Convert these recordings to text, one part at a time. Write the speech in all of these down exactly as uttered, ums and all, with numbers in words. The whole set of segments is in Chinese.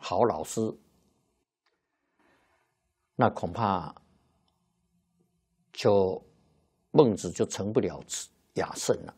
好老师，那恐怕就孟子就成不了雅圣了。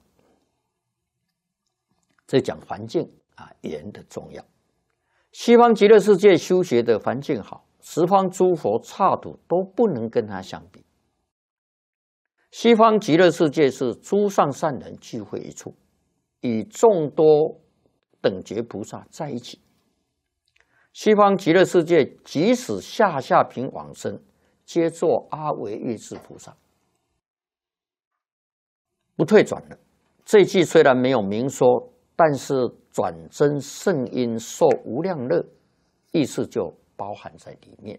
这讲环境啊，言的重要。西方极乐世界修学的环境好，十方诸佛刹土都不能跟他相比。西方极乐世界是诸上善人聚会一处，与众多等觉菩萨在一起。西方极乐世界即使下下品往生，皆作阿惟越致菩萨，不退转了。这一句虽然没有明说，但是转真圣因受无量乐，意思就包含在里面。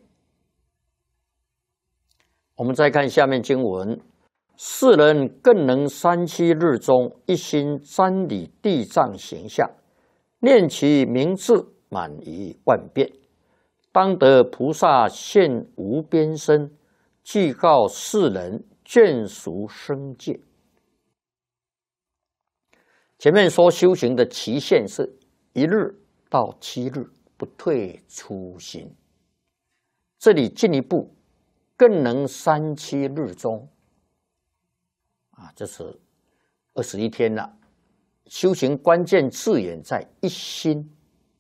我们再看下面经文：世人更能三七日中一心瞻礼地藏形象，念其名字满于万遍，当得菩萨现无边身，具告世人眷属生界。前面说修行的期限是一日到七日，不退初心。这里进一步，更能三七日中，啊，这是二十一天了。修行关键字眼在一心，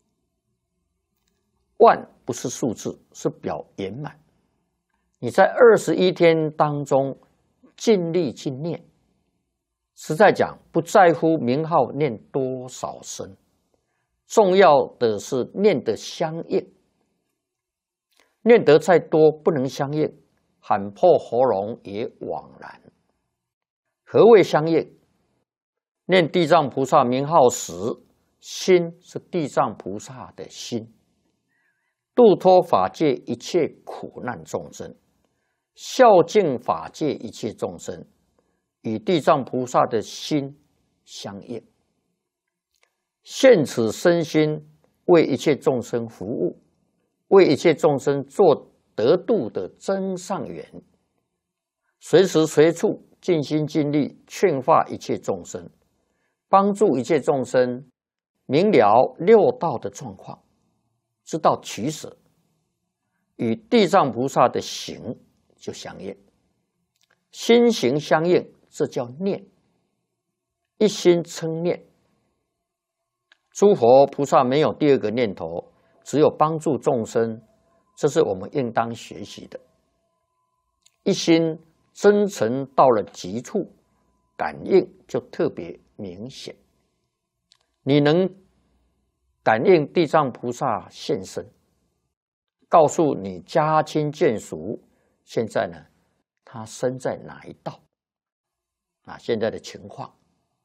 万不是数字，是表圆满。你在二十一天当中尽力去念。实在讲，不在乎名号念多少声，重要的是念得相应。念得再多不能相应，喊破喉咙也枉然。何谓相应？念地藏菩萨名号时，心是地藏菩萨的心，度脱法界一切苦难众生，孝敬法界一切众生，与地藏菩萨的心相应，现此身心为一切众生服务，为一切众生做得度的真上缘，随时随处尽心尽力劝化一切众生，帮助一切众生明了六道的状况，知道取舍，与地藏菩萨的行就相应，心行相应，这叫念，一心称念。诸佛菩萨没有第二个念头，只有帮助众生，这是我们应当学习的。一心真诚到了极处，感应就特别明显。你能感应地藏菩萨现身，告诉你家亲眷属，现在呢，他身在哪一道？啊，现在的情况，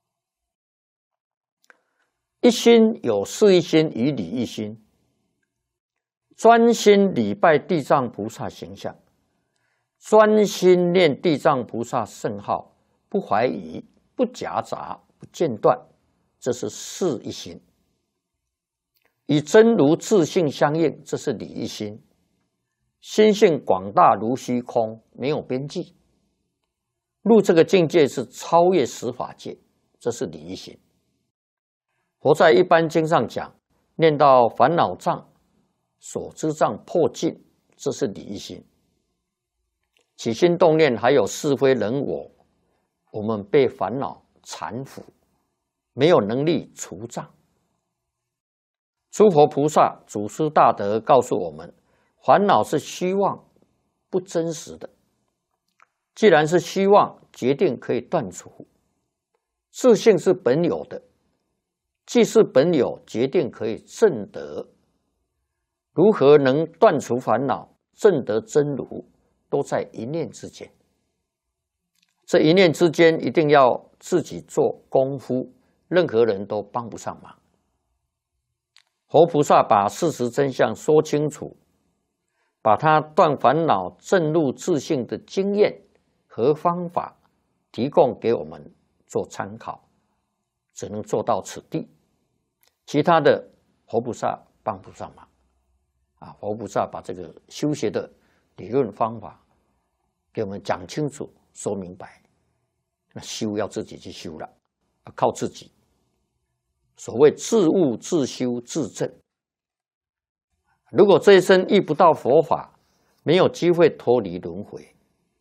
一心有事一心与理一心，专心礼拜地藏菩萨形象，专心念地藏菩萨圣号，不怀疑，不夹杂，不间断，这是事一心。与真如自性相应，这是理一心。心性广大如虚空，没有边际。入这个境界是超越十法界，这是理一心。佛在一般经上讲，念到烦恼障、所知障破尽，这是理一心。起心动念还有是非人我，我们被烦恼缠缚，没有能力除障。诸佛菩萨祖师大德告诉我们，烦恼是虚妄，不真实的。既然是虚妄，决定可以断除。自性是本有的，既是本有，决定可以证得。如何能断除烦恼，证得真如，都在一念之间。这一念之间，一定要自己做功夫，任何人都帮不上忙。佛菩萨把事实真相说清楚，把他断烦恼、证入自性的经验和方法提供给我们做参考，只能做到此地，其他的佛菩萨帮不上忙。啊，佛菩萨把这个修学的理论方法给我们讲清楚、说明白，那修要自己去修了，要靠自己。所谓自悟、自修、自证， 如果这一生遇不到佛法，没有机会脱离轮回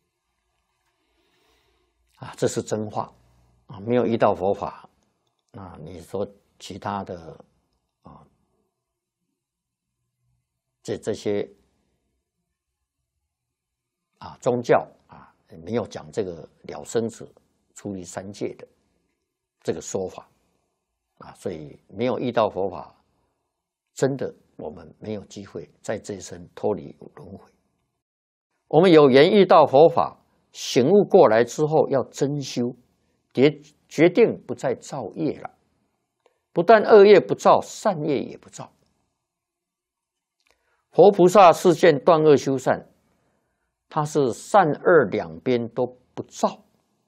啊，这是真话啊！没有遇到佛法，那你说其他的啊，这这些啊宗教啊，没有讲这个了生死、出离三界的这个说法啊，所以没有遇到佛法，真的我们没有机会在这一生脱离轮回。我们有缘遇到佛法，醒悟过来之后要真修，决决定不再造业了。不但恶业不造，善业也不造。佛菩萨示现断恶修善，他是善恶两边都不造，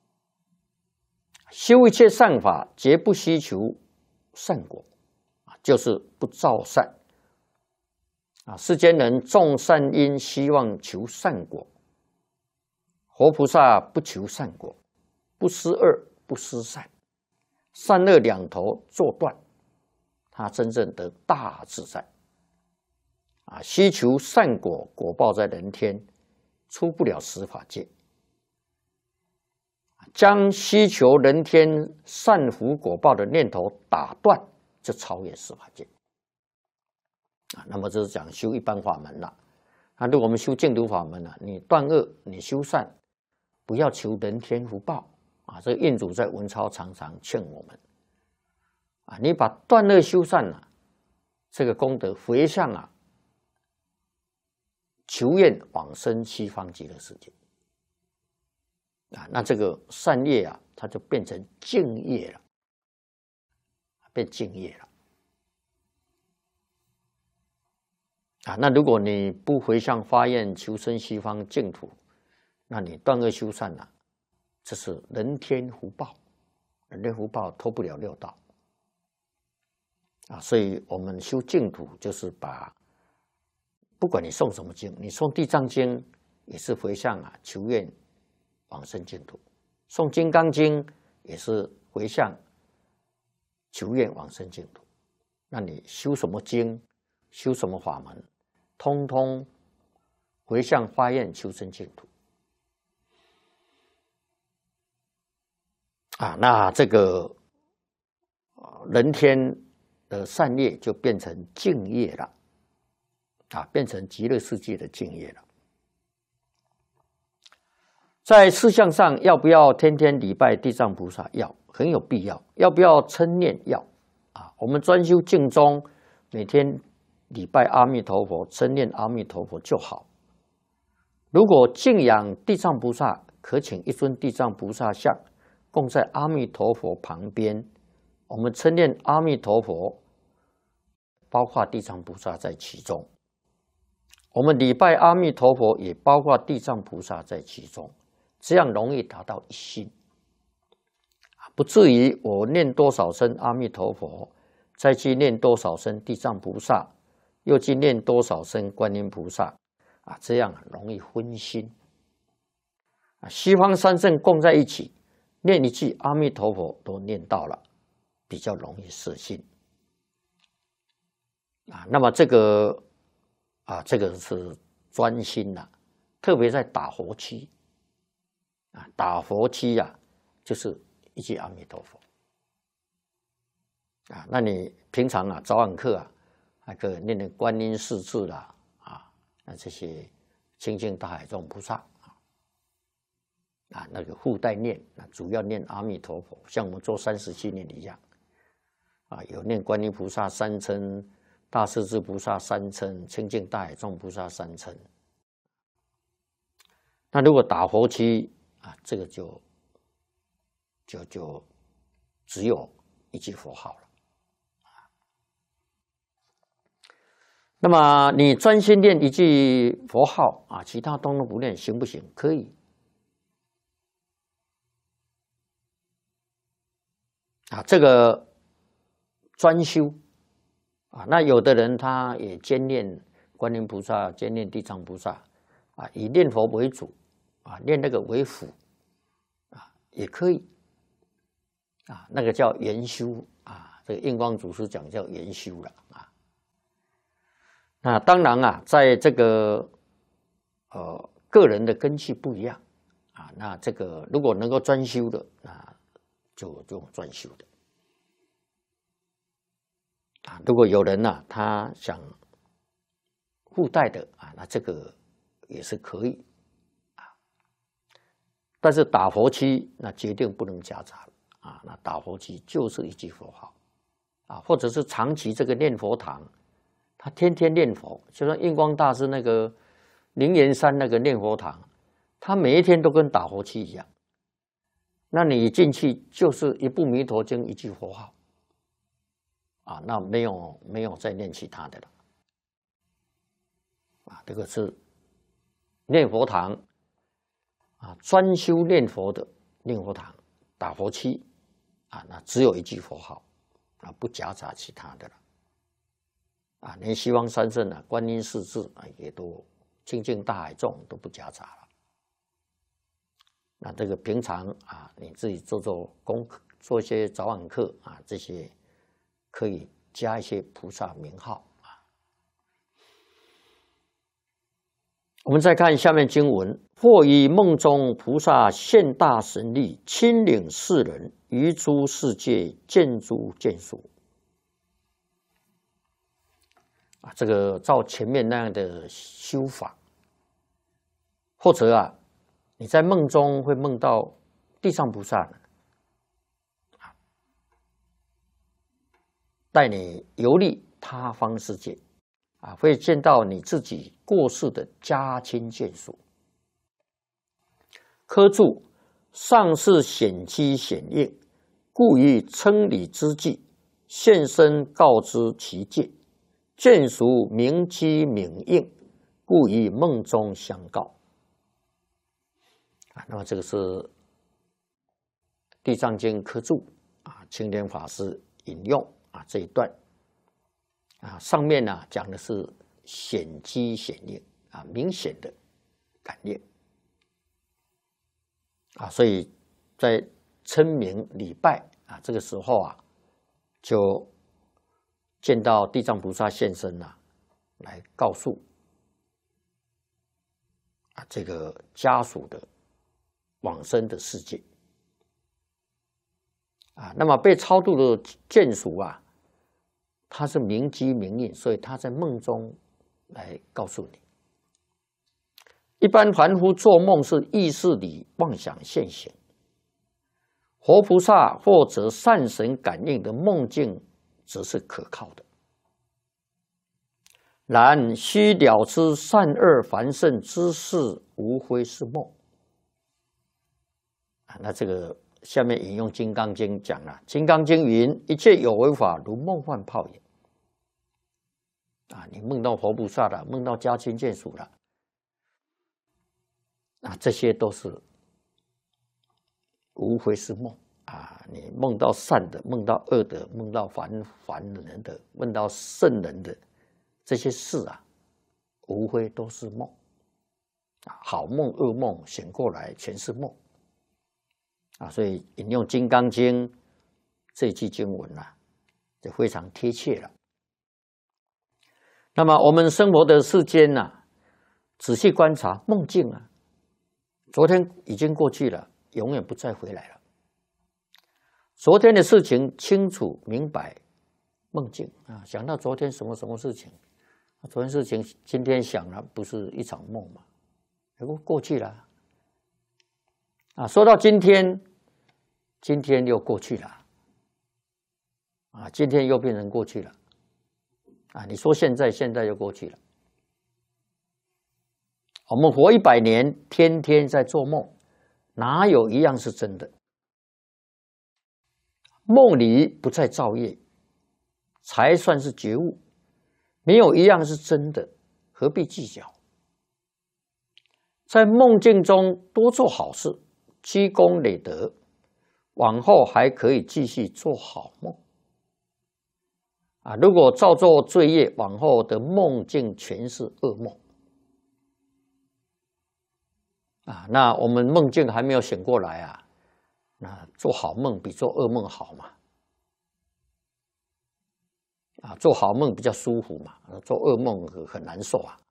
修一切善法，绝不希求善果，就是不造善。啊，世间人种善因，希望求善果。佛菩萨不求善果，不施恶，不施善，善恶两头做断，他真正得大自在。啊，希求善果，果报在人天，出不了十法界。将希求人天善福果报的念头打断，就超越十法界。啊，那么这是讲修一般法门了。那如果我们修净土法门了，你断恶，你修善，不要求人天福报啊！这个印祖在文钞常常劝我们啊，你把断恶修善啊，这个功德回向啊，求愿往生西方极乐世界啊，那这个善业啊，它就变成净业了，变净业了。啊，那如果你不回向发愿求生西方净土，那你断恶修善啊，这是人天福报，人天福报脱不了六道啊。所以我们修净土，就是把不管你诵什么经，你诵地藏经也是回向啊，求愿往生净土；诵金刚经也是回向求愿往生净土。那你修什么经？修什么法门，通通回向发愿求生净土啊！那这个人天的善业就变成净业了啊，变成极乐世界的净业了。在事项上，要不要天天礼拜地藏菩萨？要，很有必要。要不要称念？要啊！我们专修净宗，每天礼拜阿弥陀佛，称念阿弥陀佛就好。如果敬仰地藏菩萨，可请一尊地藏菩萨像供在阿弥陀佛旁边，我们称念阿弥陀佛，包括地藏菩萨在其中。我们礼拜阿弥陀佛，也包括地藏菩萨在其中，这样容易达到一心，不至于我念多少声阿弥陀佛，再去念多少声地藏菩萨，又去念多少声观音菩萨啊，这样容易分心啊。西方三圣共在一起，念一句阿弥陀佛都念到了，比较容易摄心啊。那么这个啊，这个是专心呐、啊，特别在打佛七啊，打佛七呀、啊，就是一句阿弥陀佛啊。那你平常啊，早晚课啊，还可以念念观音四字啦，啊，那这些清净大海众菩萨啊，啊，那个附带念，那主要念阿弥陀佛，像我们做三十七年一样啊，有念观音菩萨三称。大势至菩萨三称，清净大海众菩萨三称。那如果打佛七啊，这个就就就只有一句佛号了。那么你专心念一句佛号啊，其他通通不念，行不行？可以。啊，这个专修。啊，那有的人他也兼念观音菩萨，兼念地藏菩萨，啊，以念佛为主，啊，念那个为辅，啊，也可以，啊，那个叫圆修，啊，这个印光祖师讲叫圆修了，啊。 那当然啊，在这个呃个人的根器不一样啊，那这个如果能够专修的，那就就专修的啊。如果有人呢、啊，他想附带的啊，那这个也是可以啊。但是打佛七那决定不能夹杂啊，那打佛七就是一句佛号啊，或者是长期这个念佛堂，他天天念佛，就像印光大师那个灵岩山那个念佛堂，他每一天都跟打佛七一样。那你一进去就是一部弥陀经，一句佛号啊，那没有没有再念其他的了啊。这个是念佛堂啊，专修念佛的念佛堂，打佛七啊，那只有一句佛号啊，不夹杂其他的了啊。连西方三圣啊、观音四字啊，也都清净大海众都不夹杂了。那这个平常啊，你自己做做功课，做一些早晚课啊，这些可以加一些菩萨名号啊。我们再看下面经文：或于梦中菩萨现大神力，亲领世人于诸世界见诸见属啊。这个照前面那样的修法，或者啊。你在梦中会梦到地藏菩萨带你游历他方世界啊，会见到你自己过世的家亲眷属。科注：上世显机显应，故于称礼之际，现身告知其界；眷属明机明应，故于梦中相告。那么这个是《地藏经》科注啊，青莲法师引用啊这一段啊，上面呢、啊、讲的是显机显应啊，明显的感应啊，所以在称名礼拜啊这个时候啊，就见到地藏菩萨现身啊，来告诉啊这个家属的往生的世界啊，那么被超度的眷属啊，他是明机明应，所以他在梦中来告诉你。一般凡夫做梦是意识里妄想现行，活菩萨或者善神感应的梦境则是可靠的。然须了知善恶凡圣之事，无非是梦。那这个下面引用《金刚经》讲了，《金刚经》云：一切有为法，如梦幻泡影。啊，你梦到活菩萨了，梦到家亲眷属了，啊，这些都是无非是梦啊。你梦到善的，梦到恶的，梦到凡凡人的，梦到圣人的这些事啊，无非都是梦啊。好梦恶梦醒过来全是梦。啊，所以引用《金刚经》这句经文啊，就非常贴切了。那么我们生活的世间呢、啊，仔细观察梦境啊，昨天已经过去了，永远不再回来了。昨天的事情清楚明白，梦境啊，想到昨天什么什么事情，昨天事情今天想了，不是一场梦嘛？不过过去了啊。说到今天。今天又过去了，啊，今天又变成过去了，啊，你说现在，现在又过去了。我们活一百年，天天在做梦，哪有一样是真的？梦里不再造业，才算是觉悟，没有一样是真的，何必计较？在梦境中多做好事，积功累德。往后还可以继续做好梦啊！如果造作罪业，往后的梦境全是噩梦啊！那我们梦境还没有醒过来啊，那做好梦比做噩梦好嘛？ 啊，做好梦比较舒服嘛，做噩梦很难受啊。